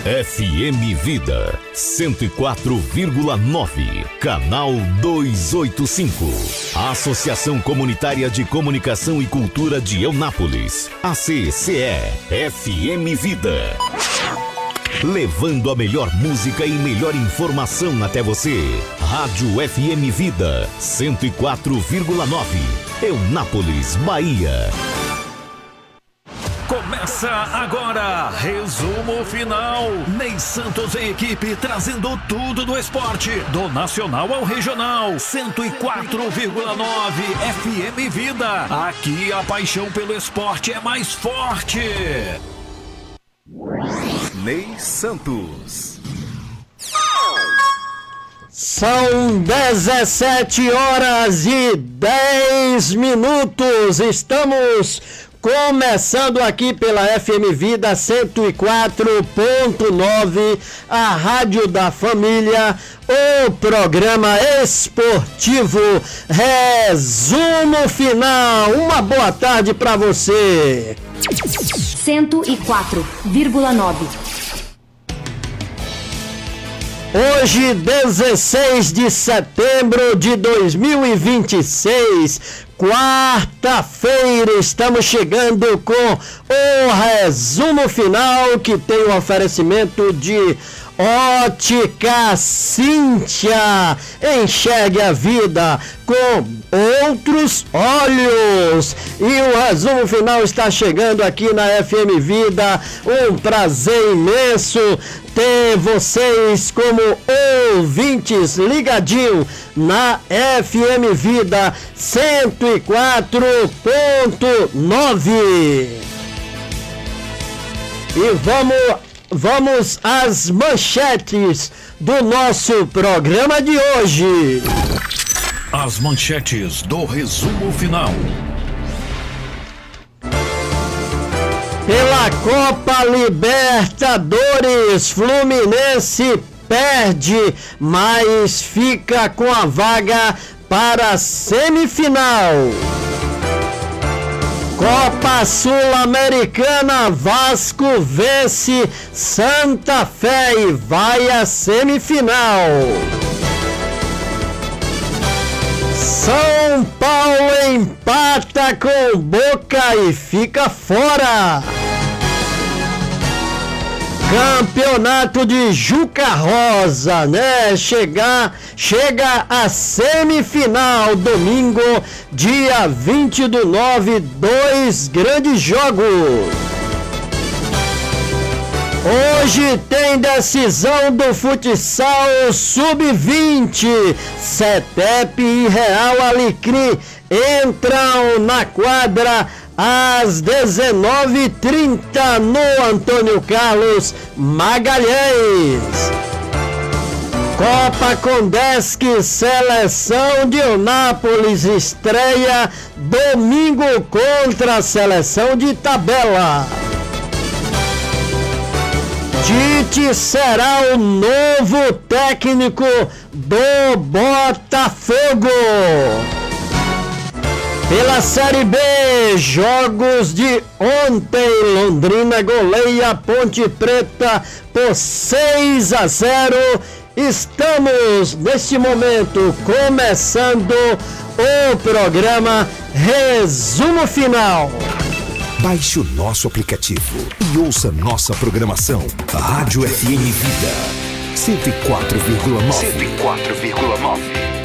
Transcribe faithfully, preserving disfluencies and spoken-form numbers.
F M Vida cento e quatro vírgula nove, canal duzentos e oitenta e cinco. Associação Comunitária de Comunicação e Cultura de Eunápolis, A C C E, F M Vida. Levando a melhor música e melhor informação até você. Rádio F M Vida cento e quatro vírgula nove, Eunápolis, Bahia. Começa agora, resumo final. Ney Santos em equipe, trazendo tudo do esporte, do nacional ao regional. cento e quatro vírgula nove F M Vida. Aqui a paixão pelo esporte é mais forte. Ney Santos. São dezessete horas e dez minutos. Estamos começando aqui pela F M Vida cento e quatro ponto nove, a rádio da família, o programa esportivo Resumo Final. Uma boa tarde para você. cento e quatro vírgula nove. Hoje, dezesseis de setembro de dois mil e vinte e seis, quarta-feira, estamos chegando com o resumo final, que tem o oferecimento de Ótica Cíntia. Enxergue a vida com outros olhos. E o resumo final está chegando aqui na F M Vida. Um prazer imenso ter vocês como ouvintes ligadinho na F M Vida cento e quatro ponto nove. E vamos, vamos às manchetes do nosso programa de hoje. As manchetes do resumo final. Pela Copa Libertadores, Fluminense perde, mas fica com a vaga para a semifinal. Copa Sul-Americana, Vasco vence Santa Fé e vai à semifinal. São Paulo empata com Boca e fica fora. Campeonato de Juca Rosa, né? Chegar, chega a semifinal, domingo, dia vinte do nove, dois grandes jogos. Hoje tem decisão do futsal sub vinte. CETEP e Real Alecrim entram na quadra às dezenove e trinta no Antônio Carlos Magalhães. Copa Condesc, seleção de Eunápolis estreia domingo contra a seleção de Tabela. Tite será o novo técnico do Botafogo. Pela Série B, jogos de ontem, Londrina goleia Ponte Preta por seis a zero. Estamos, neste momento, começando o programa Resumo Final. Baixe o nosso aplicativo e ouça nossa programação. Rádio F M Vida cento e quatro vírgula nove. cento e quatro vírgula nove.